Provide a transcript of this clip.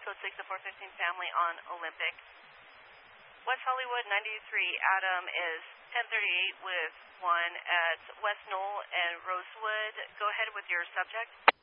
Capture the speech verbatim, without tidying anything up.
code six to four fifteen family on Olympic. West Hollywood ninety-three, Adam is ten thirty-eight with one at West Knoll and Rosewood. Go ahead with your subject.